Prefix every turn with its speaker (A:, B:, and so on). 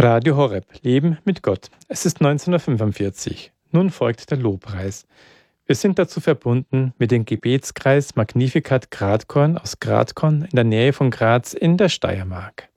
A: Radio Horeb, Leben mit Gott. Es ist 19:45. Nun folgt der Lobpreis. Wir sind dazu verbunden mit dem Gebetskreis Magnificat Gradkorn aus Gradkorn in der Nähe von Graz in der Steiermark.